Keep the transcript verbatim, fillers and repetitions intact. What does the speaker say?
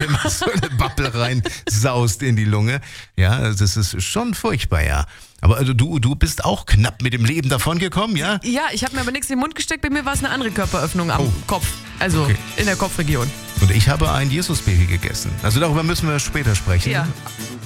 immer so eine Bappel rein saust in die Lunge. Ja, das ist schon furchtbar, ja. Aber also du, du bist auch knapp mit dem Leben davongekommen, ja? Ja, ich habe mir aber nichts in den Mund gesteckt, bei mir war es eine andere Körperöffnung am Oh. Kopf, also Okay. in der Kopfregion. Und ich habe ein Jesus-Baby gegessen. Also darüber müssen wir später sprechen. Ja.